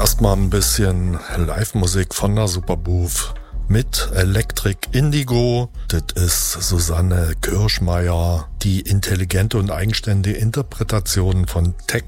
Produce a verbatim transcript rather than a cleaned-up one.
Erstmal ein bisschen Live-Musik von der Superbooth mit Electric Indigo. Das ist Susanne Kirschmeier, die intelligente und eigenständige Interpretation von Tech